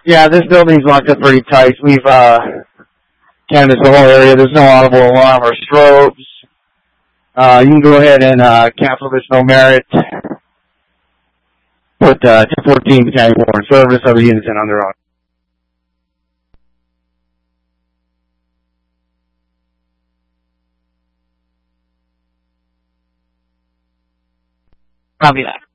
Yeah, this building's locked up pretty tight. We've canvassed the whole area. There's no audible alarm or strobes. You can go ahead and cancel this no merit. Put 214 Battalion 4 in service. Other units in on their own. I'll be back.